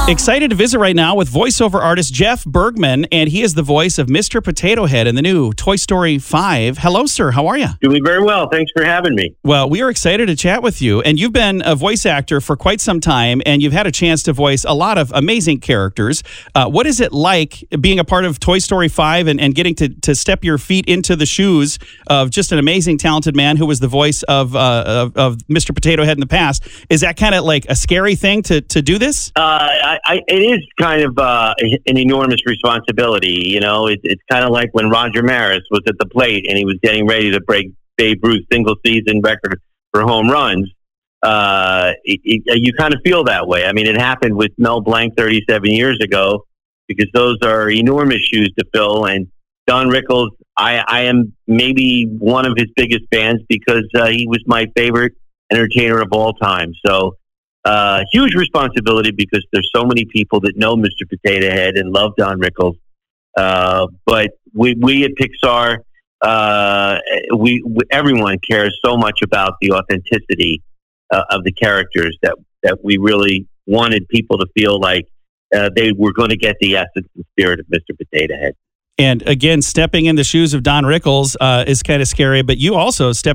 Excited to visit right now with voiceover artist Jeff Bergman, and he is the voice of Mr. Potato Head in the new Toy Story 5. Hello, sir. How are you? Doing very well. Thanks for having me. Well, we are excited to chat with you, and you've been a voice actor for quite some time, and you've had a chance to voice a lot of amazing characters. What is it like being a part of Toy Story 5 and getting to step your feet into the shoes of just an amazing, talented man who was the voice of Mr. Potato Head in the past? Is that kind of like a scary thing to do this? It is kind of an enormous responsibility. You know, it's kind of like when Roger Maris was at the plate and he was getting ready to break Babe Ruth's single-season record for home runs. You kind of feel that way. I mean, it happened with Mel Blanc 37 years ago because those are enormous shoes to fill. And Don Rickles, I am maybe one of his biggest fans because he was my favorite entertainer of all time. So, huge responsibility because there's so many people that know Mr. Potato Head and love Don Rickles. But we at Pixar, everyone cares so much about the authenticity of the characters that we really wanted people to feel like they were going to get the essence and spirit of Mr. Potato Head. And again, stepping in the shoes of Don Rickles is kind of scary, but you also stepped